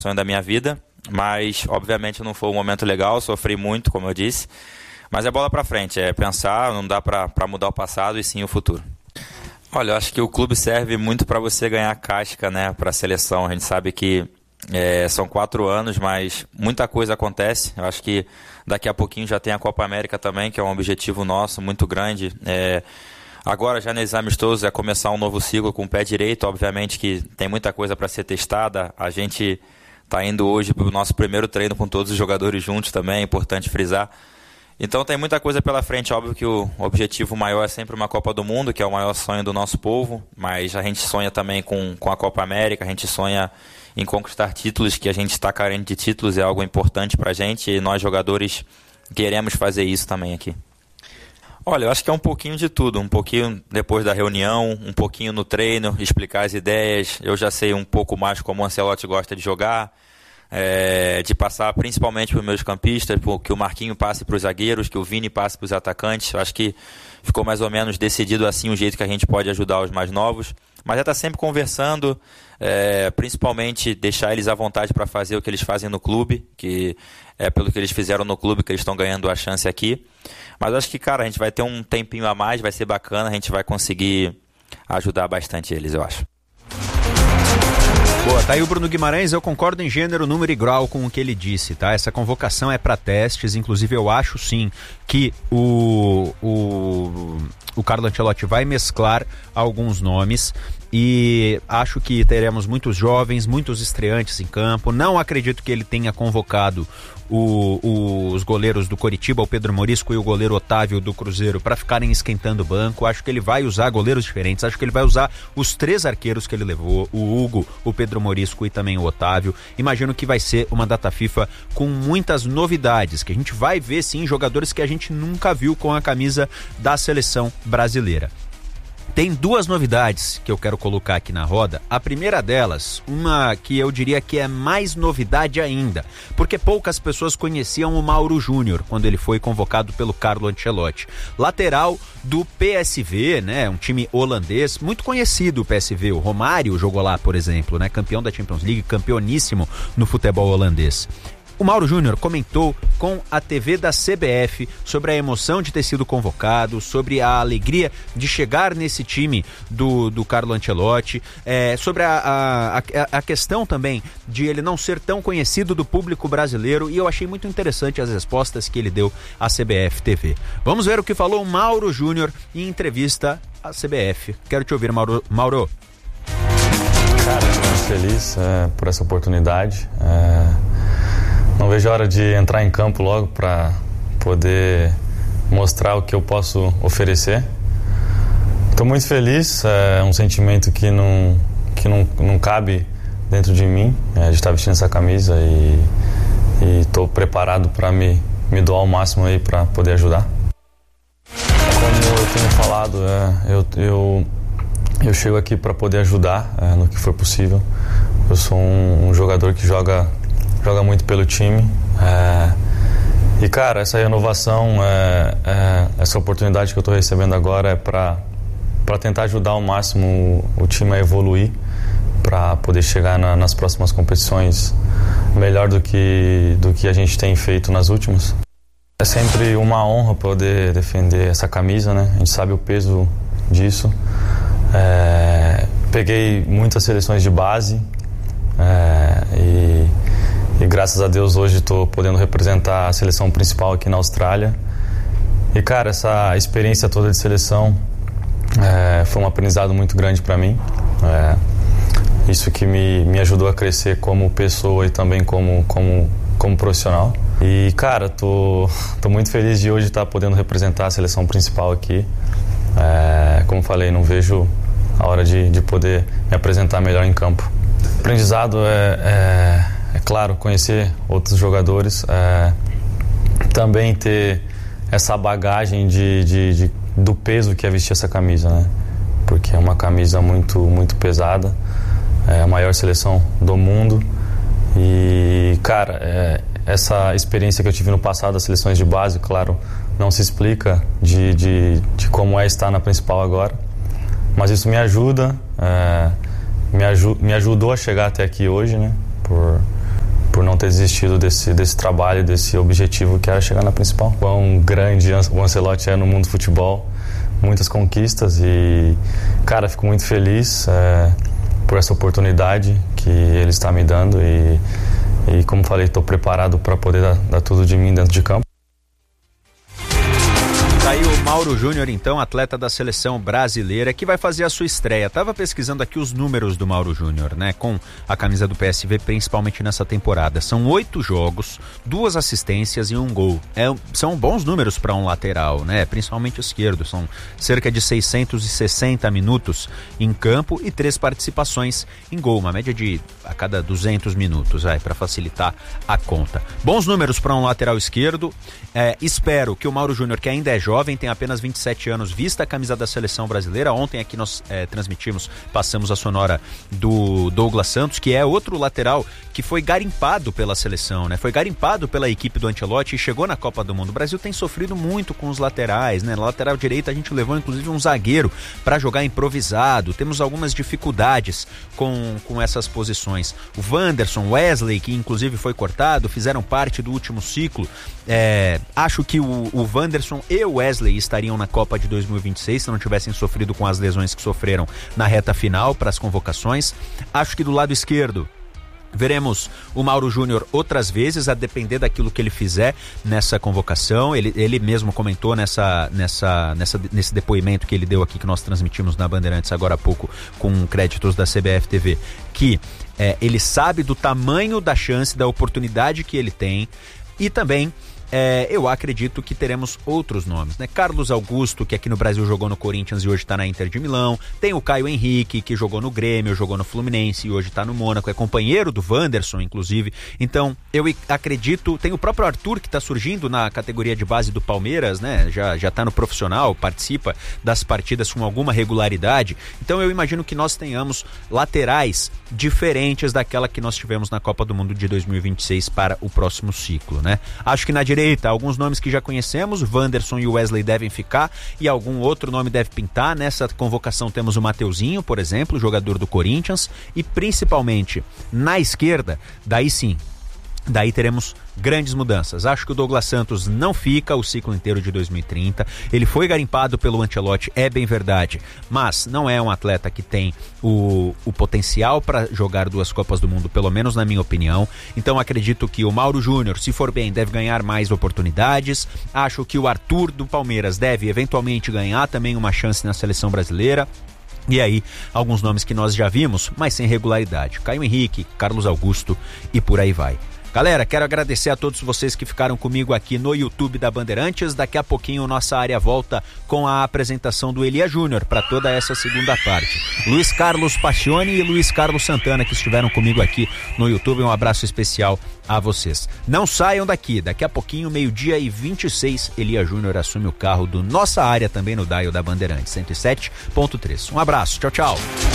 sonho da minha vida, mas obviamente não foi um momento legal, sofri muito, como eu disse, mas é bola pra frente, é pensar, não dá pra mudar o passado e sim o futuro. Olha, eu acho que o clube serve muito para você ganhar casca, né, para a seleção. A gente sabe que são 4 anos, mas muita coisa acontece. Eu acho que daqui a pouquinho já tem a Copa América também, que é um objetivo nosso muito grande. Agora, já nesses amistosos, é começar um novo ciclo com o pé direito. Obviamente que tem muita coisa para ser testada. A gente está indo hoje para o nosso primeiro treino com todos os jogadores juntos também, é importante frisar. Então tem muita coisa pela frente. Óbvio que o objetivo maior é sempre uma Copa do Mundo, que é o maior sonho do nosso povo, mas a gente sonha também com a Copa América, a gente sonha em conquistar títulos, que a gente está carente de títulos, é algo importante para a gente, e nós jogadores queremos fazer isso também aqui. Olha, eu acho que é um pouquinho de tudo, um pouquinho depois da reunião, um pouquinho no treino, explicar as ideias. Eu já sei um pouco mais como o Ancelotti gosta de jogar, de passar principalmente para os meus campistas, que o Marquinho passe para os zagueiros, que o Vini passe para os atacantes. Eu acho que ficou mais ou menos decidido assim o jeito que a gente pode ajudar os mais novos. Mas já está sempre conversando, principalmente deixar eles à vontade para fazer o que eles fazem no clube, que é pelo que eles fizeram no clube que eles estão ganhando a chance aqui. Mas acho que, cara, a gente vai ter um tempinho a mais, vai ser bacana, a gente vai conseguir ajudar bastante eles, eu acho. Boa, tá aí o Bruno Guimarães. Eu concordo em gênero, número e grau com o que ele disse, tá? Essa convocação é para testes, inclusive eu acho sim que o Carlo Ancelotti vai mesclar alguns nomes e acho que teremos muitos jovens, muitos estreantes em campo. Não acredito que ele tenha convocado os goleiros do Coritiba, o Pedro Morisco e o goleiro Otávio do Cruzeiro, para ficarem esquentando o banco. Acho que ele vai usar goleiros diferentes, acho que ele vai usar os 3 arqueiros que ele levou, o Hugo, o Pedro Morisco e também o Otávio. Imagino que vai ser uma data FIFA com muitas novidades, que a gente vai ver sim jogadores que a gente nunca viu com a camisa da seleção brasileira. Tem 2 novidades que eu quero colocar aqui na roda. A primeira delas, uma que eu diria que é mais novidade ainda, porque poucas pessoas conheciam o Mauro Júnior quando ele foi convocado pelo Carlo Ancelotti. Lateral do PSV, né? Um time holandês, muito conhecido o PSV. O Romário jogou lá, por exemplo, né? Campeão da Champions League, campeoníssimo no futebol holandês. O Mauro Júnior comentou com a TV da CBF sobre a emoção de ter sido convocado, sobre a alegria de chegar nesse time do Carlo Ancelotti, sobre a questão também de ele não ser tão conhecido do público brasileiro, e eu achei muito interessante as respostas que ele deu à CBF TV. Vamos ver o que falou o Mauro Júnior em entrevista à CBF. Quero te ouvir, Mauro. Cara, estou muito feliz por essa oportunidade. Não vejo a hora de entrar em campo logo para poder mostrar o que eu posso oferecer. Estou muito feliz, é um sentimento que não cabe dentro de mim, de estar vestindo essa camisa, e estou preparado para me doar ao máximo aí para poder ajudar. Como eu tenho falado, eu chego aqui para poder ajudar no que for possível. Eu sou um jogador que joga muito pelo time, e cara, essa renovação, essa oportunidade que eu estou recebendo agora é para tentar ajudar ao máximo o time a evoluir, para poder chegar nas próximas competições melhor do que a gente tem feito nas últimas. É sempre uma honra poder defender essa camisa, né? A gente sabe o peso disso. Peguei muitas seleções de base, e graças a Deus hoje estou podendo representar a seleção principal aqui na Austrália. E cara, essa experiência toda de seleção foi um aprendizado muito grande para mim. Isso que me ajudou a crescer como pessoa e também como profissional. E cara, tô muito feliz de hoje estar podendo representar a seleção principal aqui. Como falei, não vejo a hora de poder me apresentar melhor em campo. O aprendizado é claro, conhecer outros jogadores, também ter essa bagagem do peso que é vestir essa camisa, né? Porque é uma camisa muito, muito pesada, é a maior seleção do mundo, e cara, essa experiência que eu tive no passado das seleções de base, claro, não se explica de como é estar na principal agora, mas isso me ajuda, me ajudou a chegar até aqui hoje, né? ter desistido desse trabalho, desse objetivo que era chegar na principal. Quão grande o Ancelotti é no mundo do futebol, muitas conquistas e, cara, fico muito feliz por essa oportunidade que ele está me dando e como falei, estou preparado para poder dar tudo de mim dentro de campo. Aí o Mauro Júnior, então, atleta da seleção brasileira, que vai fazer a sua estreia. Tava pesquisando aqui os números do Mauro Júnior, né? Com a camisa do PSV, principalmente nessa temporada. São 8 jogos, 2 assistências e 1 gol. São bons números para um lateral, né? Principalmente o esquerdo. São cerca de 660 minutos em campo e 3 participações em gol. Uma média de a cada 200 minutos, para facilitar a conta. Bons números para um lateral esquerdo. Espero que o Mauro Júnior, que ainda é jovem, tem apenas 27 anos, vista a camisa da seleção brasileira. Ontem aqui nós passamos a sonora do Douglas Santos, que é outro lateral que foi garimpado pela seleção, né? Foi garimpado pela equipe do Ancelotti e chegou na Copa do Mundo. O Brasil tem sofrido muito com os laterais, né? Na lateral direita a gente levou inclusive um zagueiro para jogar improvisado. Temos algumas dificuldades com essas posições. O Wanderson, Wesley, que inclusive foi cortado, fizeram parte do último ciclo. Acho que o Wanderson e o Wesley estariam na Copa de 2026 se não tivessem sofrido com as lesões que sofreram na reta final para as convocações. Acho que do lado esquerdo veremos o Mauro Júnior outras vezes, a depender daquilo que ele fizer nessa convocação. Ele mesmo comentou nesse depoimento que ele deu aqui, que nós transmitimos na Bandeirantes agora há pouco, com créditos da CBF TV, que ele sabe do tamanho da chance, da oportunidade que ele tem, e também eu acredito que teremos outros nomes, né? Carlos Augusto, que aqui no Brasil jogou no Corinthians e hoje está na Inter de Milão. Tem o Caio Henrique, que jogou no Grêmio, jogou no Fluminense e hoje está no Mônaco. É companheiro do Wanderson, inclusive. Então, eu acredito... Tem o próprio Arthur, que está surgindo na categoria de base do Palmeiras, né? Já está no profissional, participa das partidas com alguma regularidade. Então, eu imagino que nós tenhamos laterais diferentes daquela que nós tivemos na Copa do Mundo de 2026 para o próximo ciclo, né? Acho que na direita, alguns nomes que já conhecemos, Wanderson e o Wesley devem ficar e algum outro nome deve pintar. Nessa convocação temos o Mateuzinho, por exemplo, jogador do Corinthians, e principalmente na esquerda, daí teremos grandes mudanças. Acho que o Douglas Santos não fica o ciclo inteiro de 2030. Ele foi garimpado pelo Ancelotti, é bem verdade, mas não é um atleta que tem o potencial para jogar 2 Copas do Mundo, pelo menos na minha opinião. Então acredito que o Mauro Júnior, se for bem, deve ganhar mais oportunidades. Acho que o Arthur do Palmeiras deve eventualmente ganhar também uma chance na seleção brasileira. E aí, alguns nomes que nós já vimos, mas sem regularidade. Caio Henrique, Carlos Augusto e por aí vai. Galera, quero agradecer a todos vocês que ficaram comigo aqui no YouTube da Bandeirantes. Daqui a pouquinho nossa área volta com a apresentação do Elia Júnior para toda essa segunda parte. Luiz Carlos Pacioni e Luiz Carlos Santana, que estiveram comigo aqui no YouTube. Um abraço especial a vocês. Não saiam daqui, daqui a pouquinho, 12h26, Elia Júnior assume o carro do Nossa Área, também no dial da Bandeirantes 107.3. Um abraço, tchau, tchau.